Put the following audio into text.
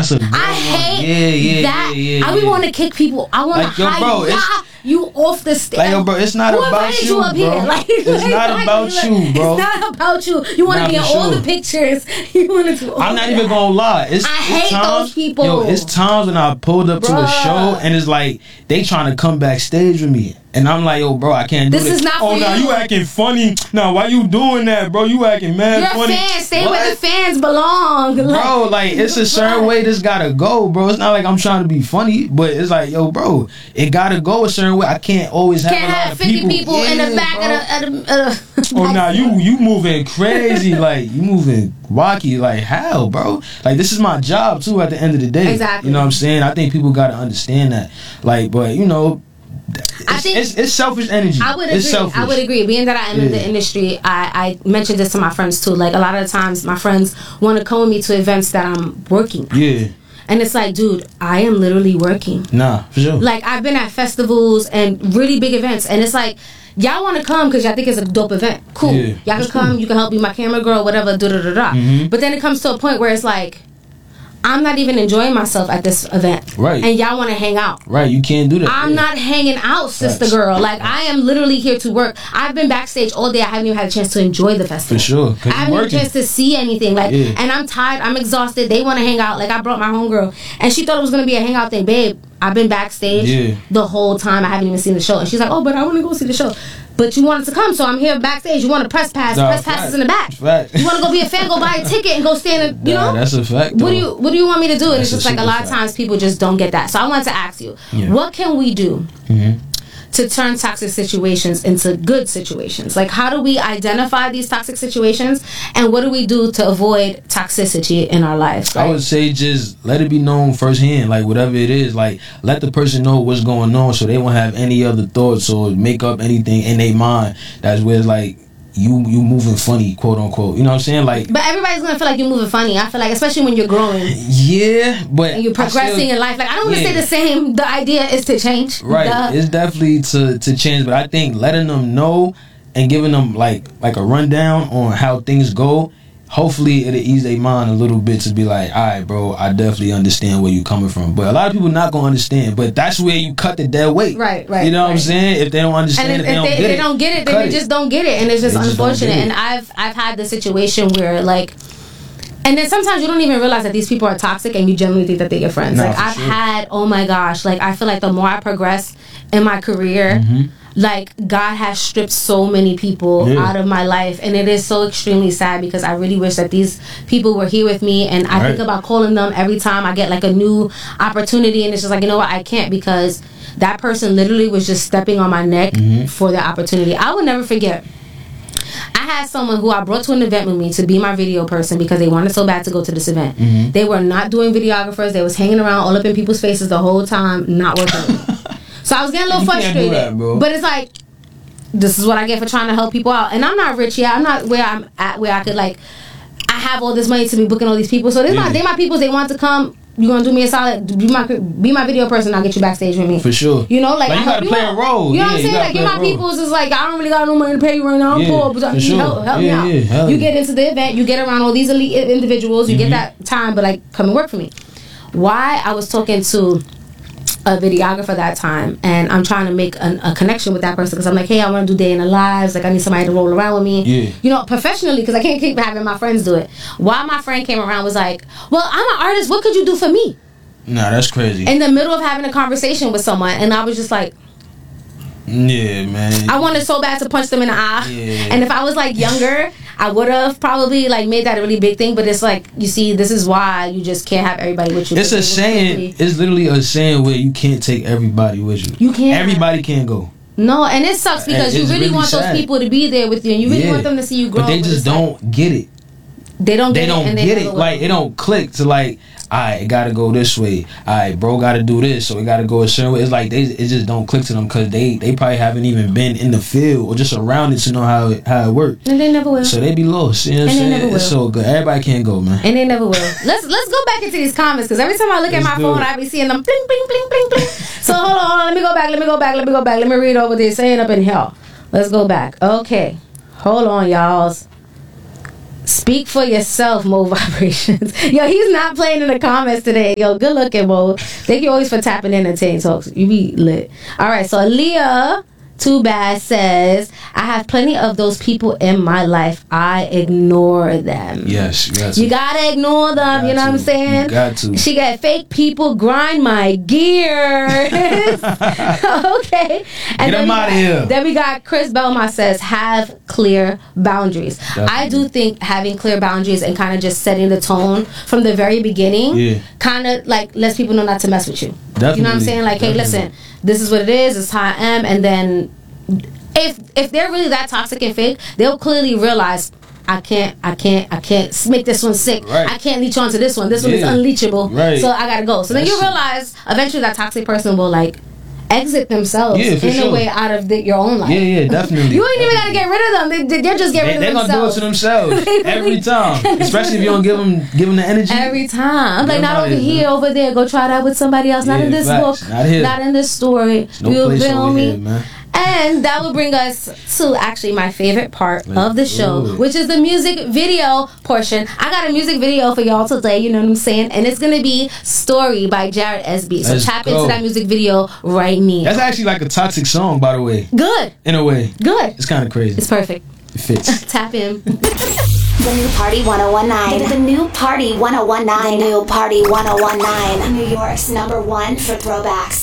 That's a good I hate that. Yeah. I want to kick people. I want to hide you off the stage. Like, yo, bro, it's not about you, bro. It's not about you, bro. It's not about you. You want to be in all the pictures. You want to do all I'm not even gonna lie. I hate those people. Yo, it's times when I pulled up to a show and it's like they trying to come backstage with me. And I'm like, yo, bro, I can't do this. This is not for you. Oh, now you acting funny. Now, why you doing that, bro? You acting mad funny. You're a fan. Stay where the fans belong. Bro, like, it's a certain way this gotta go, bro. It's not like I'm trying to be funny, but it's like, yo, bro, it gotta go a certain way. I can't always have a lot of 50 people in the back of the... Oh, now you moving crazy. Like, you moving wacky. Like, how, bro? Like, this is my job, too, at the end of the day. Exactly. You know what I'm saying? I think people gotta understand that. Like, but, you know... I think it's selfish energy. I would agree. I would agree. Being that I am in the industry, I mentioned this to my friends too. Like, a lot of the times, my friends want to come with me to events that I'm working at. Yeah. And it's like, dude, I am literally working. Nah, for sure. Like, I've been at festivals and really big events, and it's like, y'all want to come because y'all think it's a dope event. Cool. Yeah, y'all can come. Cool. You can help be my camera girl, whatever. Mm-hmm. But then it comes to a point where it's like, I'm not even enjoying myself at this event. Right. And y'all want to hang out. Right. You can't do that. I'm not hanging out, sister girl. Like, I am literally here to work. I've been backstage all day. I haven't even had a chance to enjoy the festival. For sure. I haven't had a chance to see anything. Like, and I'm tired. I'm exhausted. They want to hang out. Like, I brought my homegirl, and she thought it was going to be a hangout thing. Babe, I've been backstage the whole time. I haven't even seen the show. And she's like, oh, but I want to go see the show. But you wanted to come, so I'm here backstage. You want a press pass? Press pass is in the back. Fact. You want to go be a fan? Go buy a ticket and go stand. You know, that's a fact. What do you want me to do? And it's just like a lot of times people just don't get that. So I wanted to ask you, what can we do to turn toxic situations into good situations? Like, how do we identify these toxic situations, and what do we do to avoid toxicity in our lives? Right? I would say just let it be known firsthand, like whatever it is. Like, let the person know what's going on, so they won't have any other thoughts or make up anything in their mind. That's where it's like you moving funny, quote unquote. You know what I'm saying? Like, but everybody's gonna feel like you're moving funny. I feel like, especially when you're growing. Yeah, but and you're progressing in life. Like, I don't want to say the same. The idea is to change. Right. It's definitely to change, but I think letting them know and giving them like a rundown on how things go, hopefully it'll ease their mind a little bit to be like, all right, bro, I definitely understand where you're coming from. But a lot of people not gonna understand. But that's where you cut the dead weight. Right. You know what I'm saying? If they don't understand, and if they don't get it, then they just don't get it, and it's just unfortunate. And I've had the situation where, like, and then sometimes you don't even realize that these people are toxic, and you genuinely think that they're your friends. Like, I've had, oh my gosh, like, I feel like the more I progress in my career, like, God has stripped so many people out of my life, and it is so extremely sad because I really wish that these people were here with me, and I think about calling them every time I get like a new opportunity, and it's just like, you know what, I can't, because that person literally was just stepping on my neck for the opportunity. I will never forget, I had someone who I brought to an event with me to be my video person because they wanted so bad to go to this event. They were not doing videographers. They was hanging around all up in people's faces the whole time, not working with me. So I was getting a little frustrated. That, but it's like, this is what I get for trying to help people out. And I'm not rich yet. I'm not where I'm at, where I could, like, I have all this money to be booking all these people. So they my people. They want to come. You gonna do me a solid? Be my video person. I'll get you backstage with me. For sure. You know, like, you gotta play a role. You know what I'm saying? Like, you're my people's. It's like, I don't really got no money to pay you right now. I'm poor, but help me out. You get into the event. You get around all these elite individuals. You get that time, but like, come and work for me. Why? I was talking to a videographer that time, and I'm trying to make a connection with that person because I'm like, hey, I want to do day in the lives. Like, I need somebody to roll around with me. You know, professionally, because I can't keep having my friends do it. While my friend came around, was like, well, I'm an artist. What could you do for me? Nah, that's crazy. In the middle of having a conversation with someone, and I was just like, yeah, man. I wanted so bad to punch them in the eye. Yeah. And if I was like younger, I would have probably like made that a really big thing. But it's like, you see, this is why you just can't have everybody with you. It's a saying. It's literally a saying where you can't take everybody with you. You can't. Everybody can't go. No, and it sucks because you really want those people to be there with you, and you really want them to see you grow. But they just don't get it. They don't get it. Like, it don't click to like, alright, it gotta go this way. Alright, bro gotta do this, so it gotta go a certain way. It's like it just don't click to them because they probably haven't even been in the field or just around it to know how it works. And they never will. So they be lost. You know what I'm saying? It's so good. Everybody can't go, man. And they never will. Let's go back into these comments because every time I look at my phone, I be seeing them bling bling bling bling bling. So hold on, let me go back. Let me read over this saying up in here. Let's go back. Okay, hold on, y'all. Speak for yourself, Mo Vibrations. Yo, he's not playing in the comments today. Yo, good looking, Mo. Thank you always for tapping in and Tay Talks. You be lit. All right, so Aaliyah Too Bad says, I have plenty of those people in my life. I ignore them. Yes, you gotta ignore them. You know what I'm saying? You got to. She got fake people grind my gears. Okay. And get them out of here. Then we got Chris Belmont says, have clear boundaries. Definitely. I do think having clear boundaries and kind of just setting the tone from the very beginning kind of like lets people know not to mess with you. Definitely. You know what I'm saying? Like, hey, listen, this is what it is. It's how I am. And then if they're really that toxic and fake, they'll clearly realize I can't make this one sick. Right. I can't leech onto this one. This one is unleachable. Right. So I gotta go. So then you realize eventually that toxic person will like exit themselves a way out of your own life. Yeah, definitely. You ain't even gotta get rid of them. They're just getting rid of themselves. They're gonna do it to themselves every time. Especially if you don't give them the energy. Every time. I'm like, not over here, over there. Go try that with somebody else. Not in this book. Not here. Not in this story. No place over here, man. And that will bring us to actually my favorite part of the show, which is the music video portion. I got a music video for y'all today, you know what I'm saying? And it's going to be Story by Jared SB. So tap into that music video right now. That's actually like a toxic song, by the way. Good. In a way. Good. It's kind of crazy. It's perfect. It fits. Tap in. The new Party 1019. The new Party 1019. The new Party 1019. New York's #1 for throwbacks.